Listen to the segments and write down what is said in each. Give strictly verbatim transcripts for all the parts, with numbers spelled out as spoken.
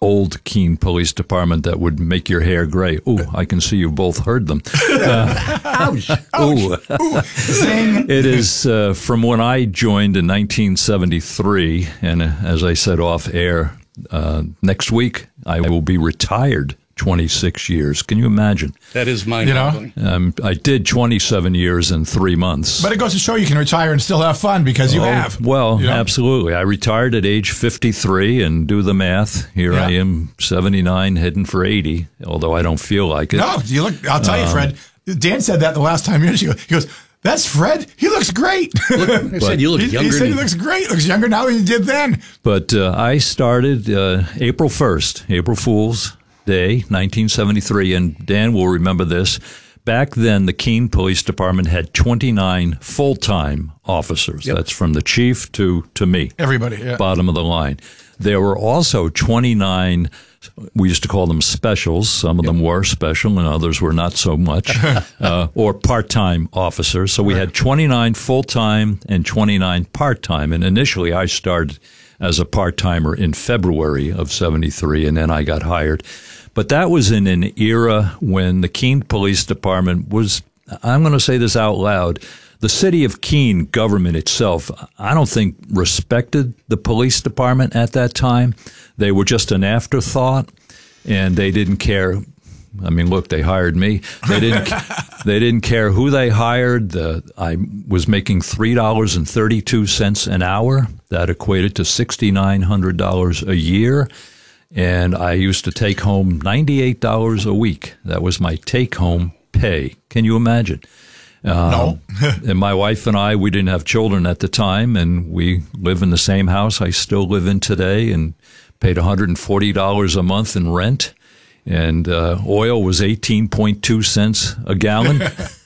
old Keene Police Department that would make your hair gray. Ooh, I can see you both heard them. Uh, Ouch. ooh. Ooh. Zing. It is uh, from when I joined in nineteen seventy-three, and uh, as I said off air, uh, next week I will be retired twenty-six years. Can you imagine? That is mind-boggling. You know? um, I did twenty-seven years in three months. But it goes to show you can retire and still have fun because you oh, have. Well, you know? Absolutely. I retired at age fifty-three, and do the math. Here yeah. I am, seventy-nine, heading for eighty, although I don't feel like it. No, you look. I'll tell you, Fred. Dan said that the last time you He goes, that's Fred. He looks great. Look, I said you look he, younger. He said he than- looks great. Looks younger now than he did then. But uh, I started uh, April first, April Fool's Day, nineteen seventy-three, and Dan will remember this. Back then, the Keene Police Department had twenty-nine full-time officers. Yep. That's from the chief to, to me. Everybody, yeah. Bottom of the line. There were also twenty-nine, we used to call them specials. Some of Yep. them were special and others were not so much, uh, or part-time officers. So we Right. had twenty-nine full-time and twenty-nine part-time. And initially I started as a part-timer in February of seventy-three, and then I got hired. But that was in an era when the Keene Police Department was, I'm going to say this out loud, the city of Keene government itself, I don't think respected the police department at that time. They were just an afterthought, and they didn't care. I mean, look, they hired me. They didn't. They didn't care who they hired. The, I was making three dollars and thirty-two cents an hour. That equated to sixty-nine hundred dollars a year. And I used to take home ninety-eight dollars a week. That was my take-home pay. Can you imagine? Um, No. And my wife and I, we didn't have children at the time, and we live in the same house I still live in today, and paid one hundred forty dollars a month in rent. And uh, oil was eighteen point two cents a gallon.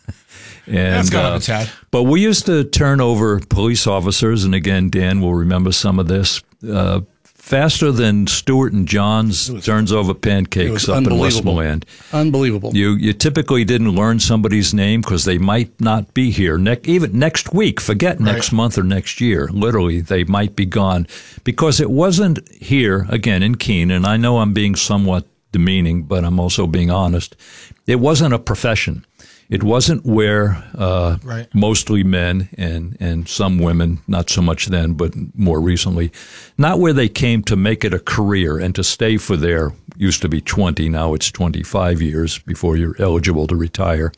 And, That's gone uh, up a tad. But we used to turn over police officers, and again, Dan will remember some of this, uh, faster than Stuart and John's was- turns over pancakes up in unbelievable. Westmoreland. Unbelievable. You you typically didn't learn somebody's name because they might not be here ne- even next week. Forget Right. next month or next year. Literally, they might be gone because it wasn't here again in Keene. And I know I'm being somewhat demeaning, but I'm also being honest. It wasn't a profession. It wasn't where uh, Right. mostly men and, and some women, not so much then, but more recently, not where they came to make it a career and to stay for their, used to be twenty, now it's twenty-five years before you're eligible to retire.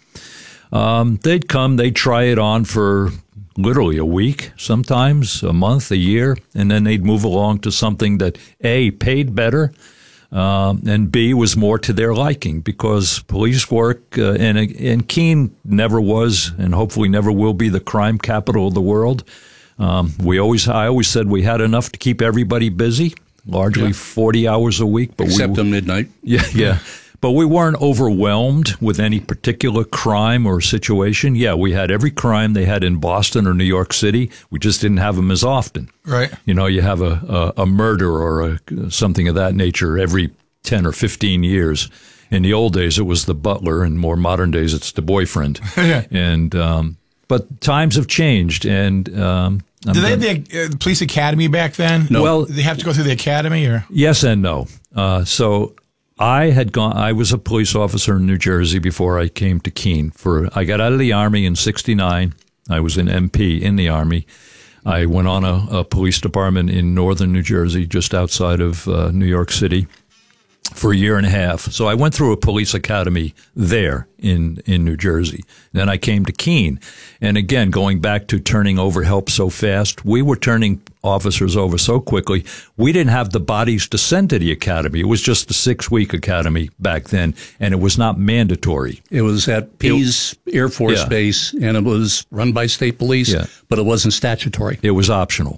Um, they'd come, they'd try it on for literally a week, sometimes a month, a year, and then they'd move along to something that A, paid better, Um, and B, was more to their liking because police work, uh, and, and Keene never was and hopefully never will be the crime capital of the world. Um, we always, I always said we had enough to keep everybody busy, largely Yeah. forty hours a week. But Except we, on midnight. yeah, yeah. But we weren't overwhelmed with any particular crime or situation. Yeah, we had every crime they had in Boston or New York City. We just didn't have them as often. Right. You know, you have a, a, a murder or a, something of that nature every ten or fifteen years. In the old days, it was the butler. In more modern days, it's the boyfriend. Yeah. And um, but times have changed. And um, I'm Did they have gonna- the uh, police academy back then? No. Well- Did they have to go through the academy or? Yes and no. Uh, so I had gone. I was a police officer in New Jersey before I came to Keene. For I got out of the Army in sixty-nine. I was an M P in the Army. I went on a, a police department in northern New Jersey, just outside of uh, New York City, for a year and a half. So I went through a police academy there in, in New Jersey. Then I came to Keene. And again, going back to turning over help so fast, we were turning officers over so quickly, we didn't have the bodies to send to the academy. It was just a six-week academy back then, and it was not mandatory. It was at Pease Air Force Yeah. Base, and it was run by state police, Yeah. but it wasn't statutory. It was optional.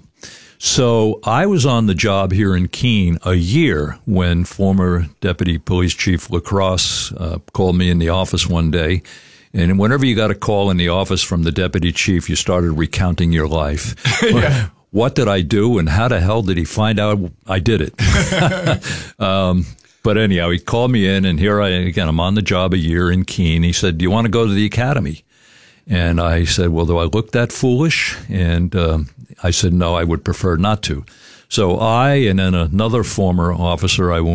So I was on the job here in Keene a year when former Deputy Police Chief LaCrosse uh, called me in the office one day. And whenever you got a call in the office from the deputy chief, you started recounting your life. Yeah. What did I do and how the hell did he find out I did it? um, but anyhow, he called me in, and here I, again, I'm on the job a year in Keene. He said, do you want to go to the academy? And I said, well, do I look that foolish? And um, I said, no, I would prefer not to. So I and then another former officer, I won't